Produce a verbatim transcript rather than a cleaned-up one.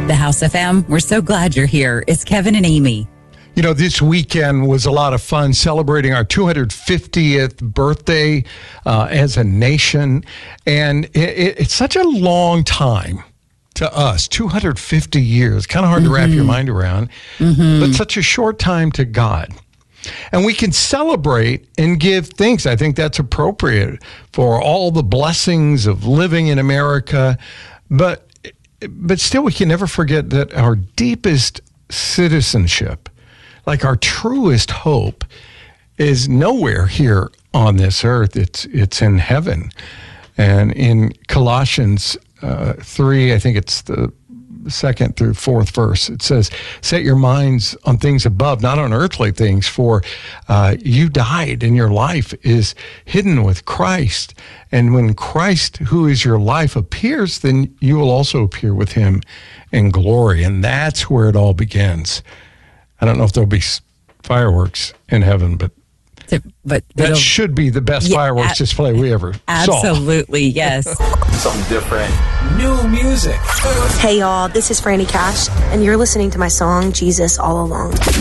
The House F M, we're so glad you're here. It's Kevin and Amy. You know, this weekend was a lot of fun celebrating our two hundred fiftieth birthday uh, as a nation. And it, it, it's such a long time to us, two hundred fifty years. Kind of hard mm-hmm. to wrap your mind around, mm-hmm. but such a short time to God. And we can celebrate and give thanks. I think that's appropriate for all the blessings of living in America. But, but still, we can never forget that our deepest citizenship, like our truest hope, is nowhere here on this earth. It's it's in heaven. And in Colossians uh, three, I think it's the second through fourth verse, it says, set your minds on things above, not on earthly things, for uh, you died and your life is hidden with Christ. And when Christ, who is your life, appears, then you will also appear with him in glory. And that's where it all begins. I don't know if there'll be fireworks in heaven, but but that should be the best yeah, fireworks a- display we ever absolutely, saw. Absolutely, yes. Something different. New music. Hey, y'all, this is Franny Cash, and you're listening to my song, Jesus All Along.